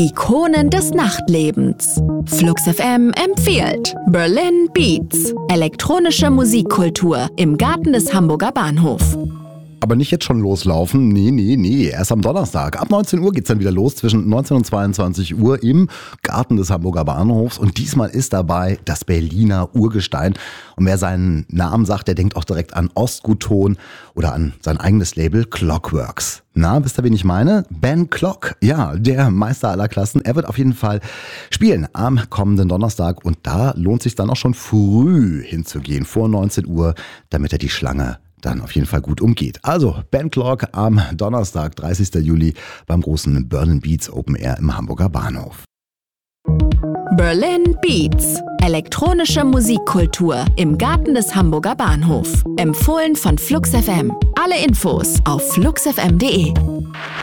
Ikonen des Nachtlebens. Flux FM empfiehlt Berlin Beats. Elektronische Musikkultur im Garten des Hamburger Bahnhofs. Aber nicht jetzt schon loslaufen. Nee. Erst am Donnerstag. Ab 19 Uhr geht's dann wieder los, zwischen 19 und 22 Uhr im Garten des Hamburger Bahnhofs. Und diesmal ist dabei das Berliner Urgestein. Und wer seinen Namen sagt, der denkt auch direkt an Ostgutton oder an sein eigenes Label Clockworks. Na, wisst ihr, wen ich meine? Ben Clock, ja, der Meister aller Klassen. Er wird auf jeden Fall spielen am kommenden Donnerstag. Und da lohnt sich dann auch schon früh hinzugehen, vor 19 Uhr, damit er die Schlange dann auf jeden Fall gut umgeht. Also Ben Clock am Donnerstag, 30. Juli beim großen Berlin Beats Open Air im Hamburger Bahnhof. Berlin Beats. Elektronische Musikkultur im Garten des Hamburger Bahnhofs. Empfohlen von Flux FM. Alle Infos auf fluxfm.de.